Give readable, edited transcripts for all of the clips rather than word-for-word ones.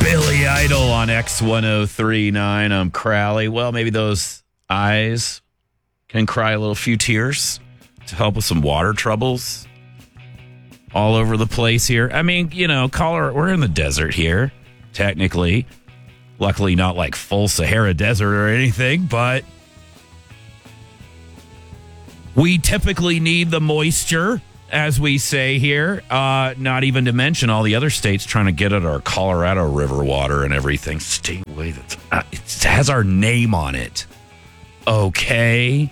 Billy Idol on X1039. I'm Crowley. Well, maybe those eyes can cry a little few tears to help with some water troubles all over the place here. I mean, you know, Colorado, we're in the desert here, technically. Luckily, not like full Sahara Desert or anything, but we typically need the moisture, as we say here. Not even to mention all the other states trying to get at our Colorado River water and everything. Stay away. It has our name on it. Okay.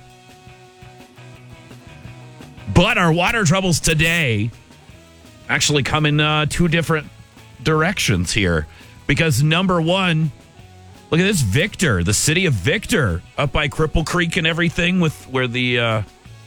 But our water troubles today actually come in two different directions here. Because number one, look at this, Victor, the city of Victor, up by Cripple Creek and everything, with where the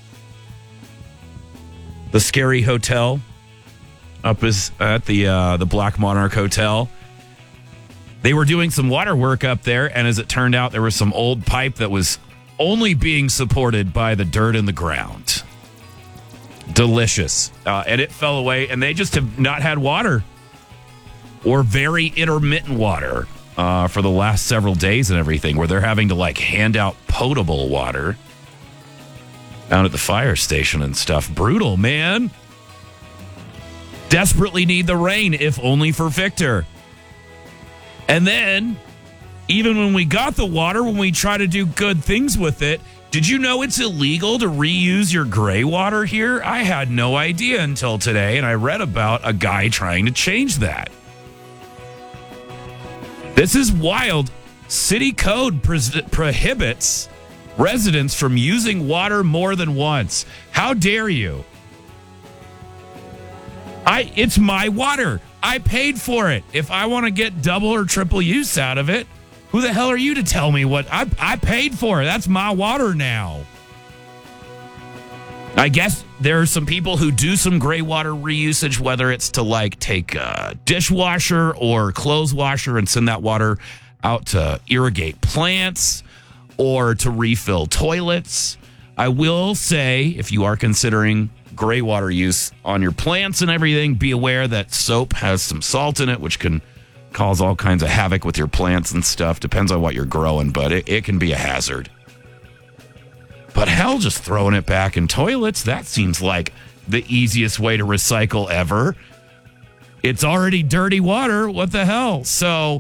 Scary Hotel up is at the Black Monarch Hotel. They were doing some water work up there, and as it turned out, there was some old pipe that was only being supported by the dirt in the ground. Delicious. And it fell away, and they just have not had water, or very intermittent water, for the last several days and everything, where they're having to like hand out potable water out at the fire station and stuff. Brutal, man. Desperately need the rain, if only for Victor. And then, even when we got the water, when we try to do good things with it, did you know it's illegal to reuse your gray water here? I had no idea until today, and I read about a guy trying to change that. This is wild. City code prohibits residents from using water more than once. How dare you? It's my water. I paid for it. If I want to get double or triple use out of it, who the hell are you to tell me what I paid for it? That's my water now. I guess there are some people who do some gray water reusage, whether it's to like take a dishwasher or clothes washer and send that water out to irrigate plants or to refill toilets. I will say, if you are considering gray water use on your plants and everything, be aware that soap has some salt in it, which can cause all kinds of havoc with your plants and stuff. Depends on what you're growing, but it can be a hazard. But hell, just throwing it back in toilets, that seems like the easiest way to recycle ever. It's already dirty water. What the hell? So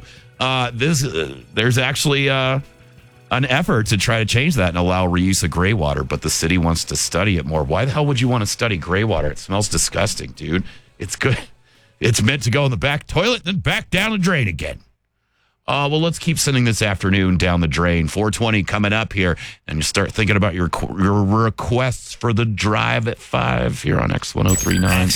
there's actually an effort to try to change that and allow reuse of gray water, but the city wants to study it more. Why the hell would you want to study gray water? It smells disgusting, dude. It's good. It's meant to go in the back toilet and then back down the drain again. Well, let's keep sending this afternoon down the drain. 420 coming up here, and you start thinking about your requests for the drive at 5 here on X1039.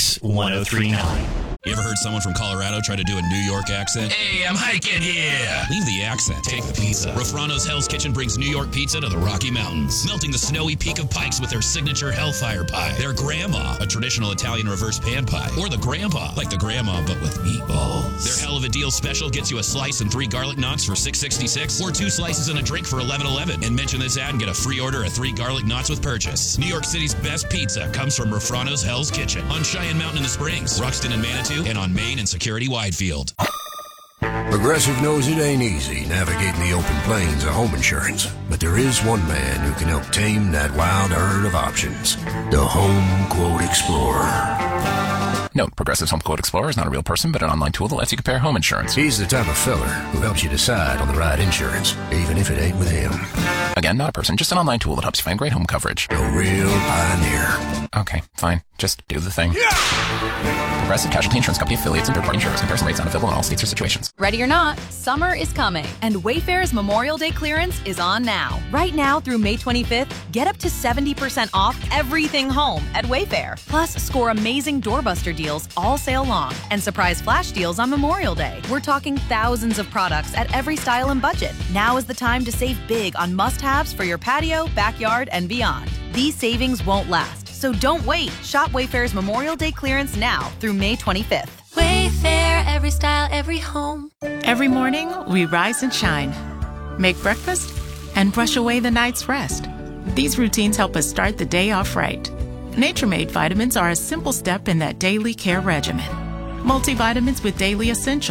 X1039. You ever heard someone from Colorado try to do a New York accent? Hey, I'm hiking here. Leave the accent. Take the pizza. Rafrano's Hell's Kitchen brings New York pizza to the Rocky Mountains, melting the snowy peak of Pikes with their signature Hellfire Pie, their Grandma, a traditional Italian reverse pan pie, or the Grandpa, like the Grandma but with meatballs. Their Hell of a Deal special gets you a slice and 3 garlic knots for $6.66, or 2 slices and a drink for $11.11. And mention this ad and get a free order of 3 garlic knots with purchase. New York City's best pizza comes from Rafrano's Hell's Kitchen on Cheyenne Mountain in the Springs, Ruxton and Manitou, and on Main and Security Widefield. Progressive knows it ain't easy navigating the open plains of home insurance, but there is one man who can help tame that wild herd of options. The Home Quote Explorer. Note, Progressive's Home Quote Explorer is not a real person, but an online tool that lets you compare home insurance. He's the type of feller who helps you decide on the right insurance, even if it ain't with him. Again, not a person, just an online tool that helps you find great home coverage. A real pioneer. Okay, fine. Just do the thing. Progressive Casualty Insurance Company affiliates and third-party insurers. Comparison rates not available in all states or situations. Ready or not, summer is coming, and Wayfair's Memorial Day clearance is on now. Right now through May 25th, get up to 70% off everything home at Wayfair. Plus, score amazing doorbuster deals all sale long and surprise flash deals on Memorial Day. We're talking thousands of products at every style and budget. Now is the time to save big on must-haves for your patio, backyard, and beyond. These savings won't last, so don't wait. Shop Wayfair's Memorial Day clearance now through May 25th. Wayfair, every style, every home. Every morning, we rise and shine, make breakfast, and brush away the night's rest. These routines help us start the day off right. Nature Made vitamins are a simple step in that daily care regimen. Multivitamins with daily essentials,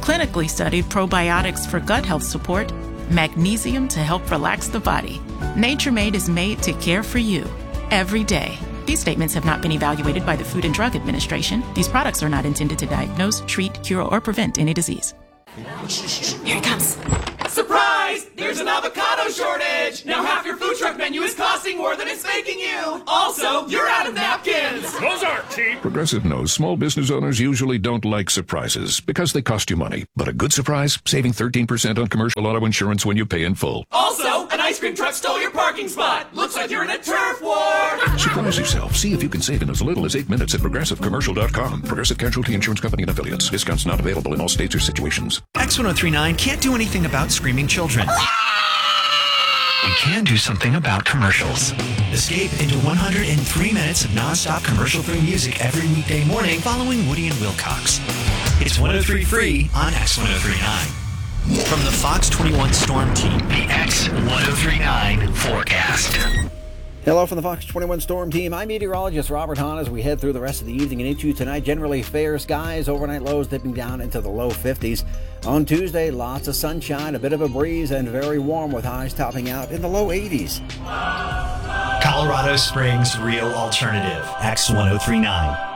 clinically studied probiotics for gut health support, magnesium to help relax the body. Nature Made is made to care for you every day. These statements have not been evaluated by the Food and Drug Administration. These products are not intended to diagnose, treat, cure, or prevent any disease. Here it comes. Surprise! There's an avocado shortage! Now half your food truck menu is costing more than it's making you! Also, you're out of napkins! Those aren't cheap! Progressive knows small business owners usually don't like surprises because they cost you money. But a good surprise? Saving 13% on commercial auto insurance when you pay in full. Also, an ice cream truck stole your parking spot! Looks like you're in a turf war! Surprise yourself. See if you can save in as little as 8 minutes at ProgressiveCommercial.com. Progressive Casualty Insurance Company and Affiliates. Discounts not available in all states or situations. X1039 can't do anything about screaming children. We can do something about commercials. Escape into 103 minutes of non-stop commercial-free music every weekday morning following Woody and Wilcox. It's 103 free on X1039. From the Fox 21 Storm Team, the X1039 forecast. Hello from the Fox 21 Storm Team. I'm meteorologist Robert Hahn as we head through the rest of the evening and into tonight. Generally fair skies, overnight lows dipping down into the low 50s. On Tuesday, lots of sunshine, a bit of a breeze, and very warm with highs topping out in the low 80s. Colorado Springs Real Alternative, X1039.